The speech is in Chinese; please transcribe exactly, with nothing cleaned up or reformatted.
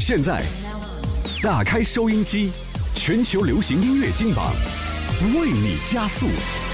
现在，打开收音机，全球流行音乐金榜为你加速。